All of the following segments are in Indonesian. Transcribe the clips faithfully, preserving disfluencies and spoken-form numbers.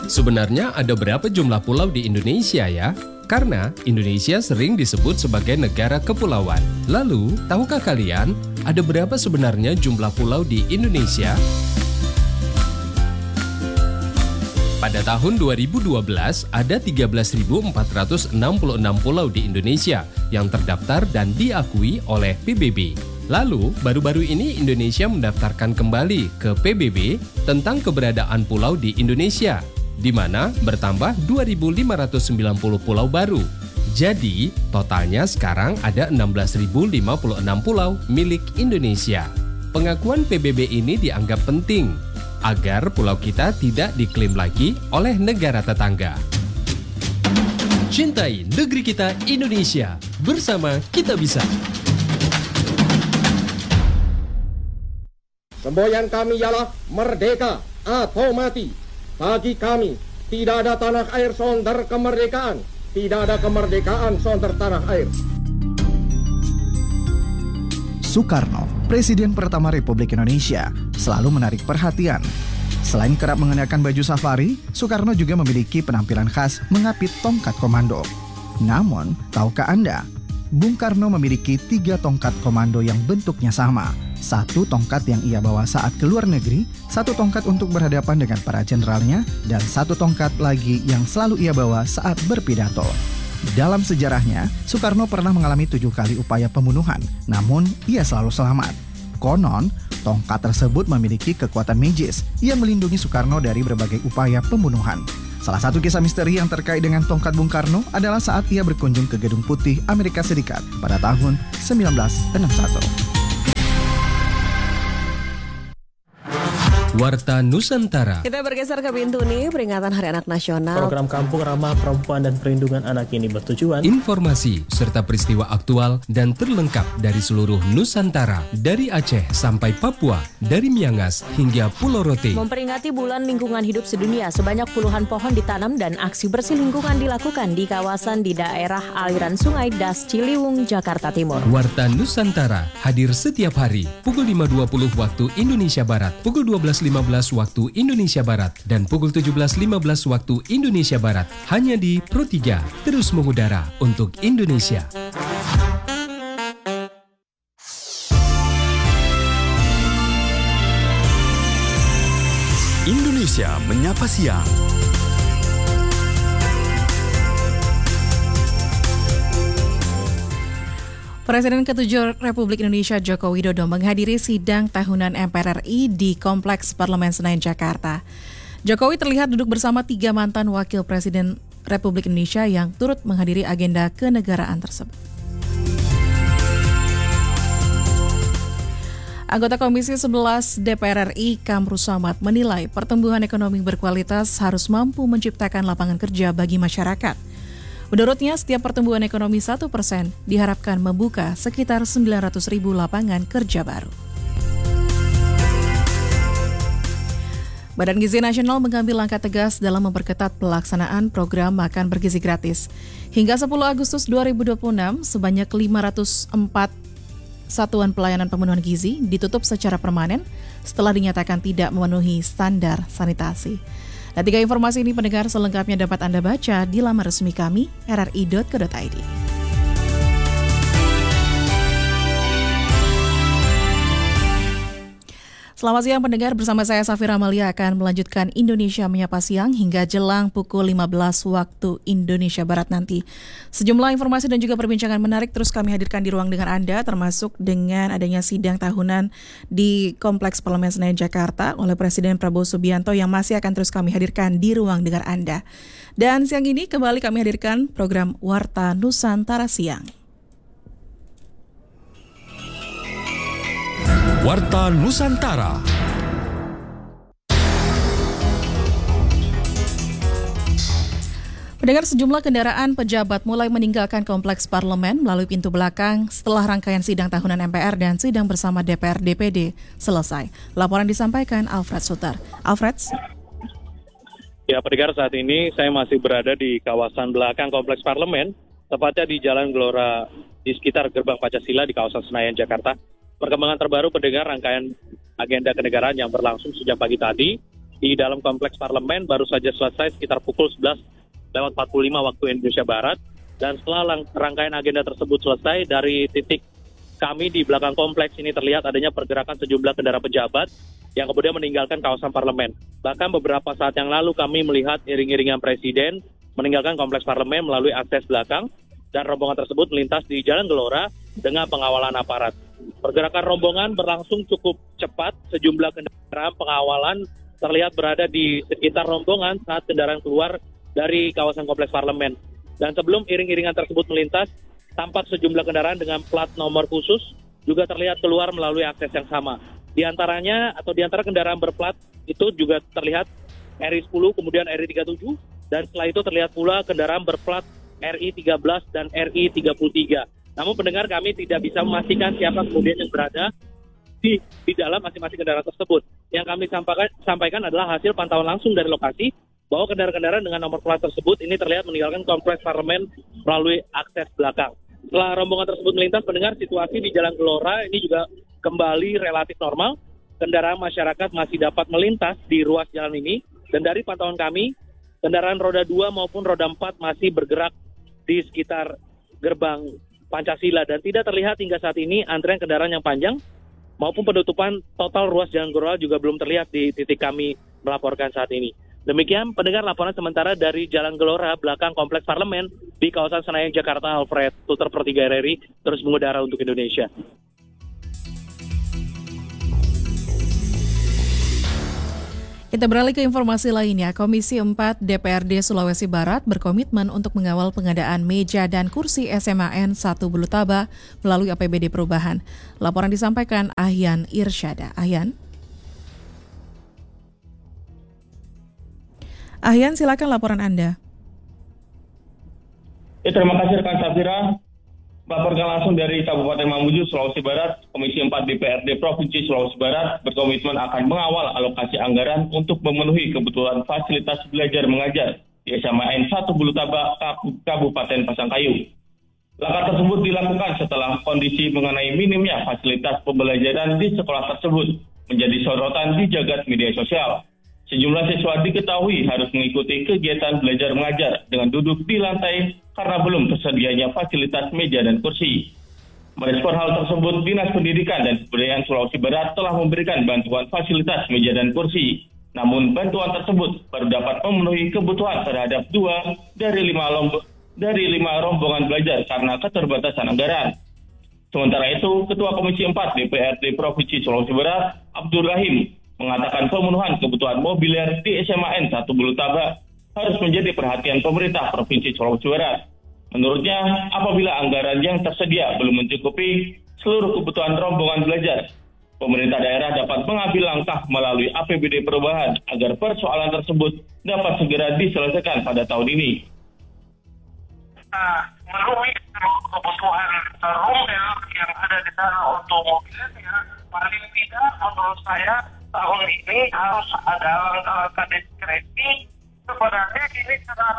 Sebenarnya ada berapa jumlah pulau di Indonesia ya? Karena Indonesia sering disebut sebagai negara kepulauan. Lalu, tahukah kalian ada berapa sebenarnya jumlah pulau di Indonesia? Pada tahun dua ribu dua belas, ada tiga belas ribu empat ratus enam puluh enam pulau di Indonesia yang terdaftar dan diakui oleh P B B. Lalu, baru-baru ini Indonesia mendaftarkan kembali ke P B B tentang keberadaan pulau di Indonesia, di mana bertambah dua ribu lima ratus sembilan puluh pulau baru. Jadi, totalnya sekarang ada enam belas ribu lima puluh enam pulau milik Indonesia. Pengakuan P B B ini dianggap penting agar pulau kita tidak diklaim lagi oleh negara tetangga. Cintai negeri kita Indonesia, bersama kita bisa. Semboyan kami ialah merdeka atau mati. Bagi kami, tidak ada tanah air sonder kemerdekaan. Tidak ada kemerdekaan sonder tanah air. Soekarno, Presiden pertama Republik Indonesia, selalu menarik perhatian. Selain kerap mengenakan baju safari, Soekarno juga memiliki penampilan khas mengapit tongkat komando. Namun, tahukah Anda, Bung Karno memiliki tiga tongkat komando yang bentuknya sama. Satu tongkat yang ia bawa saat ke luar negeri, satu tongkat untuk berhadapan dengan para jenderalnya, dan satu tongkat lagi yang selalu ia bawa saat berpidato. Dalam sejarahnya, Soekarno pernah mengalami tujuh kali upaya pembunuhan, namun ia selalu selamat. Konon, tongkat tersebut memiliki kekuatan magis yang melindungi Soekarno dari berbagai upaya pembunuhan. Salah satu kisah misteri yang terkait dengan tongkat Bung Karno adalah saat ia berkunjung ke Gedung Putih Amerika Serikat pada tahun sembilan belas enam puluh satu. Warta Nusantara. Kita bergeser ke pintu nih, peringatan Hari Anak Nasional. Program Kampung Ramah Perempuan dan Perlindungan Anak ini bertujuan Informasi serta peristiwa aktual dan terlengkap dari seluruh Nusantara, dari Aceh sampai Papua, dari Miangas hingga Pulau Rote. Memperingati Bulan Lingkungan Hidup Sedunia, sebanyak puluhan pohon ditanam dan aksi bersih lingkungan dilakukan di kawasan di daerah aliran Sungai Das Ciliwung, Jakarta Timur. Warta Nusantara hadir setiap hari pukul lima dua puluh waktu Indonesia Barat, pukul dua belas lima belas waktu Indonesia Barat, dan pukul tujuh belas lima belas waktu Indonesia Barat, hanya di Pro tiga, terus mengudara untuk Indonesia. Indonesia Menyapa Siang. Presiden ketujuh Republik Indonesia Joko Widodo menghadiri sidang tahunan M P R R I di Kompleks Parlemen Senayan, Jakarta. Jokowi terlihat duduk bersama tiga mantan Wakil Presiden Republik Indonesia yang turut menghadiri agenda kenegaraan tersebut. Anggota Komisi sebelas D P R R I Kamru Samad menilai pertumbuhan ekonomi berkualitas harus mampu menciptakan lapangan kerja bagi masyarakat. Menurutnya, setiap pertumbuhan ekonomi satu persen diharapkan membuka sekitar sembilan ratus ribu lapangan kerja baru. Badan Gizi Nasional mengambil langkah tegas dalam memperketat pelaksanaan program makan bergizi gratis. Hingga sepuluh Agustus dua ribu dua puluh enam, sebanyak lima ratus empat satuan pelayanan pemenuhan gizi ditutup secara permanen setelah dinyatakan tidak memenuhi standar sanitasi. Nah, tiga informasi ini pendengar selengkapnya dapat Anda baca di laman resmi kami r r i dot co dot i d. Selamat siang pendengar, bersama saya Safira Amalia akan melanjutkan Indonesia Menyapa Siang hingga jelang pukul lima belas waktu Indonesia Barat nanti. Sejumlah informasi dan juga perbincangan menarik terus kami hadirkan di ruang dengar Anda, termasuk dengan adanya sidang tahunan di Kompleks Parlemen Senayan, Jakarta oleh Presiden Prabowo Subianto yang masih akan terus kami hadirkan di ruang dengar Anda. Dan siang ini kembali kami hadirkan program Warta Nusantara Siang. Warta Nusantara. Pendengar, sejumlah kendaraan pejabat mulai meninggalkan kompleks parlemen melalui pintu belakang setelah rangkaian sidang tahunan M P R dan sidang bersama D P R D P D selesai. Laporan disampaikan Alfred Sutar. Alfred? Ya, pendengar, saat ini saya masih berada di kawasan belakang kompleks parlemen, tepatnya di Jalan Gelora di sekitar Gerbang Pancasila di kawasan Senayan, Jakarta. Perkembangan terbaru pendengar rangkaian agenda kenegaraan yang berlangsung sejak pagi tadi di dalam kompleks parlemen baru saja selesai sekitar pukul sebelas lewat empat puluh lima waktu Indonesia Barat. Dan setelah lang- rangkaian agenda tersebut selesai, dari titik kami di belakang kompleks ini terlihat adanya pergerakan sejumlah kendaraan pejabat yang kemudian meninggalkan kawasan parlemen. Bahkan beberapa saat yang lalu kami melihat iring-iringan presiden meninggalkan kompleks parlemen melalui akses belakang, dan rombongan tersebut melintas di Jalan Gelora dengan pengawalan aparat. Pergerakan rombongan berlangsung cukup cepat, sejumlah kendaraan pengawalan terlihat berada di sekitar rombongan saat kendaraan keluar dari kawasan kompleks parlemen. Dan sebelum iring-iringan tersebut melintas, tampak sejumlah kendaraan dengan plat nomor khusus juga terlihat keluar melalui akses yang sama. Di antaranya, atau di antara kendaraan berplat itu juga terlihat R I sepuluh, kemudian R I tiga puluh tujuh, dan setelah itu terlihat pula kendaraan berplat R I tiga belas dan R I tiga puluh tiga. Namun pendengar, kami tidak bisa memastikan siapa kemudian yang berada di, di dalam masing-masing kendaraan tersebut. Yang kami sampaikan, sampaikan adalah hasil pantauan langsung dari lokasi, bahwa kendaraan-kendaraan dengan nomor plat tersebut ini terlihat meninggalkan kompleks parlemen melalui akses belakang. Setelah rombongan tersebut melintas, pendengar, situasi di Jalan Gelora ini juga kembali relatif normal. Kendaraan masyarakat masih dapat melintas di ruas jalan ini. Dan dari pantauan kami, kendaraan roda dua maupun roda empat masih bergerak di sekitar gerbang Pancasila. Dan tidak terlihat hingga saat ini antrian kendaraan yang panjang maupun penutupan total ruas Jalan Gelora juga belum terlihat di titik kami melaporkan saat ini. Demikian pendengar laporan sementara dari Jalan Gelora belakang kompleks parlemen di kawasan Senayan, Jakarta. Alfred Tuter per tiga R R I terus mengudara untuk Indonesia. Kita beralih ke informasi lainnya. Komisi empat D P R D Sulawesi Barat berkomitmen untuk mengawal pengadaan meja dan kursi S M A N satu Belutaba melalui A P B D Perubahan. Laporan disampaikan Ahyan Irsyada. Ahyan. Ahyan, silakan laporan Anda. Ya, terima kasih rekan Safira. Melaporkan langsung dari Kabupaten Mamuju, Sulawesi Barat, Komisi empat D P R D Provinsi Sulawesi Barat berkomitmen akan mengawal alokasi anggaran untuk memenuhi kebutuhan fasilitas belajar mengajar di S M A N satu Belutaba, Kabupaten Pasangkayu. Langkah tersebut dilakukan setelah kondisi mengenai minimnya fasilitas pembelajaran di sekolah tersebut menjadi sorotan di jagat media sosial. Sejumlah siswa diketahui harus mengikuti kegiatan belajar mengajar dengan duduk di lantai karena belum tersedianya fasilitas meja dan kursi. Merespon hal tersebut, Dinas Pendidikan dan Kebudayaan Sulawesi Barat telah memberikan bantuan fasilitas meja dan kursi. Namun bantuan tersebut baru dapat memenuhi kebutuhan terhadap dua dari lima, lomb- dari lima rombongan belajar karena keterbatasan anggaran. Sementara itu, Ketua Komisi empat D P R D Provinsi Sulawesi Barat, Abdul Rahim, mengatakan pemenuhan kebutuhan mobiler di S M A N satu Belutaba harus menjadi perhatian pemerintah Provinsi Sulawesi Barat. Menurutnya, apabila anggaran yang tersedia belum mencukupi seluruh kebutuhan rombongan belajar, pemerintah daerah dapat mengambil langkah melalui A P B D Perubahan agar persoalan tersebut dapat segera diselesaikan pada tahun ini. Nah, memenuhi kebutuhan rombel yang ada di sana untuk mobilnya, paling tidak menurut saya tahun ini harus ada langkah diskresi. Sebenarnya ini sangat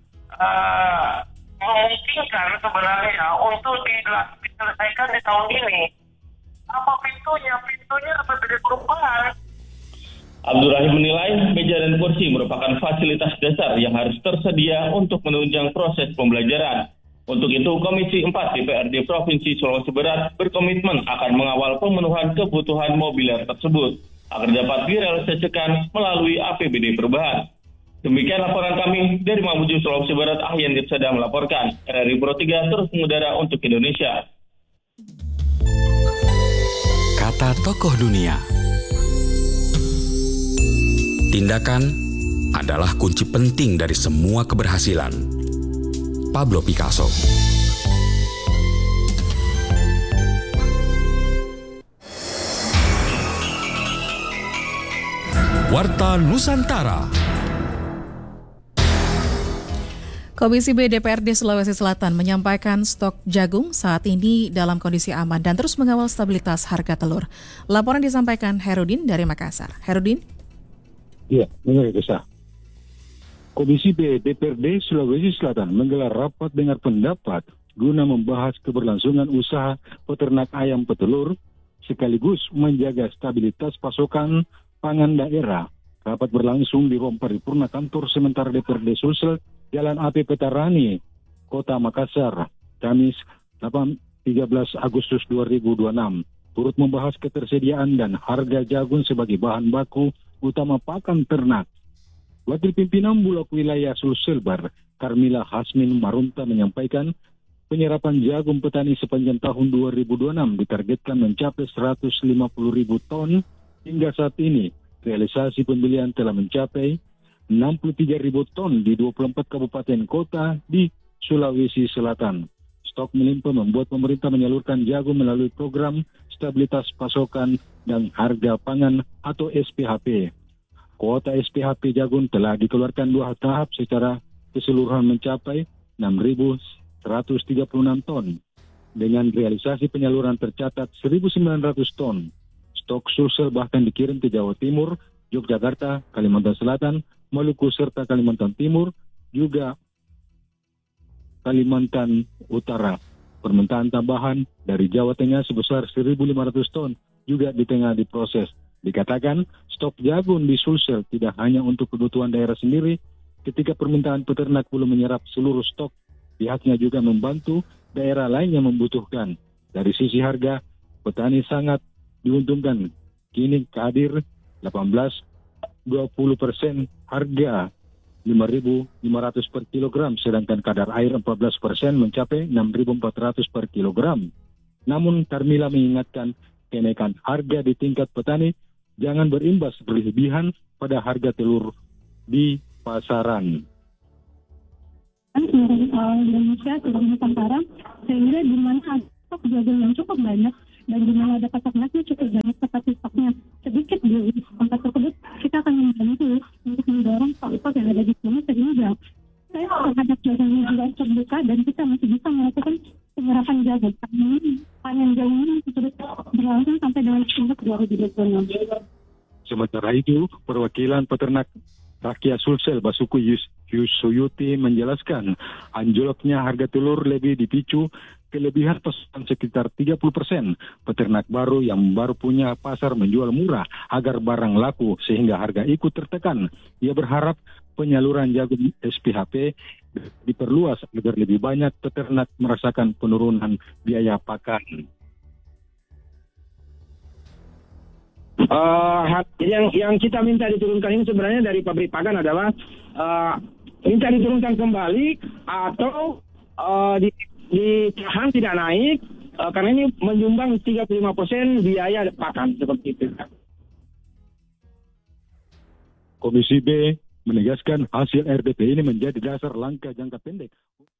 uh, memungkinkan sebenarnya untuk diselesaikan di tahun ini. Apa pintunya? Pintunya A P B D Perubahan. Abdul Rahim menilai meja dan kursi merupakan fasilitas dasar yang harus tersedia untuk menunjang proses pembelajaran. Untuk itu, Komisi empat D P R D Provinsi Sulawesi Barat berkomitmen akan mengawal pemenuhan kebutuhan mobiler tersebut agar dapat direalisasikan melalui A P B D Perubahan. Demikian laporan kami dari Mamuju, Sulawesi Barat. Ahyan Dirsyada melaporkan. R R I Pro tiga terus mengudara untuk Indonesia. Kata tokoh dunia. Tindakan adalah kunci penting dari semua keberhasilan. Pablo Picasso. Warta Nusantara. Komisi B D P R D Sulawesi Selatan menyampaikan stok jagung saat ini dalam kondisi aman dan terus mengawal stabilitas harga telur. Laporan disampaikan Herudin dari Makassar. Herudin? Iya, benar Desa. Komisi B D P R D Sulawesi Selatan menggelar rapat dengar pendapat guna membahas keberlangsungan usaha peternak ayam petelur sekaligus menjaga stabilitas pasokan pangan daerah Rapat berlangsung di ruang paripurna kantor sementara D P R D Sulsel, Jalan A P Petarani, Kota Makassar, Kamis tiga belas Agustus dua ribu dua puluh enam. Turut membahas ketersediaan dan harga jagung sebagai bahan baku utama pakan ternak. Wakil Pimpinan Bulog Wilayah Sulselbar, Karmila Hasmin Marunta menyampaikan, penyerapan jagung petani sepanjang tahun dua ribu dua puluh enam ditargetkan mencapai seratus lima puluh ribu ton. Hingga saat ini, realisasi pembelian telah mencapai enam puluh tiga ribu ton di dua puluh empat kabupaten kota di Sulawesi Selatan. Stok melimpah membuat pemerintah menyalurkan jagung melalui program stabilitas pasokan dan harga pangan atau S P H P. Kuota S P H P jagung telah dikeluarkan dua tahap secara keseluruhan mencapai enam ribu seratus tiga puluh enam ton. Dengan realisasi penyaluran tercatat seribu sembilan ratus ton. Stok Sulsel bahkan dikirim ke Jawa Timur, Yogyakarta, Kalimantan Selatan, Maluku serta Kalimantan Timur, juga Kalimantan Utara. Permintaan tambahan dari Jawa Tengah sebesar seribu lima ratus ton juga di tengah diproses. Dikatakan stok jagung di Sulsel tidak hanya untuk kebutuhan daerah sendiri, ketika permintaan peternak belum menyerap seluruh stok, pihaknya juga membantu daerah lain yang membutuhkan. Dari sisi harga, petani sangat diuntungkan. Kini hadir delapan belas sampai dua puluh persen harga lima ribu lima ratus per kilogram, sedangkan kadar air empat belas persen mencapai enam ribu empat ratus per kilogram. Namun Karmila mengingatkan kenaikan harga di tingkat petani jangan berimbas berlebihan pada harga telur di pasaran. Indonesia sudah Nusantara, sehingga di mana stok jagung yang cukup banyak dan di mana ada peternaknya cukup banyak tetapi stoknya sedikit di tempat tersebut, kita akan membantu untuk mendorong stok yang ada di sini sehingga saya terhadap jagung yang juga terbuka dan kita masih bisa melakukan penyerapan jagung. Panen jagung ini terus berlangsung sampai dengan tingkat dua ribu dua puluh enam. Sementara itu, perwakilan peternak rakyat Sulsel Basuki Yusuyuti menjelaskan anjloknya harga telur lebih dipicu kelebihan pasokan sekitar tiga puluh persen. Peternak baru yang baru punya pasar menjual murah agar barang laku sehingga harga ikut tertekan. Ia berharap penyaluran jagung S P H P diperluas agar lebih banyak peternak merasakan penurunan biaya pakan. Uh, yang yang kita minta diturunkan ini sebenarnya dari pabrik pakan adalah uh, minta diturunkan kembali atau uh, di, ditahan tidak naik uh, karena ini menyumbang tiga puluh lima persen biaya pakan seperti itu. Komisi B menegaskan hasil R D P ini menjadi dasar langkah jangka pendek.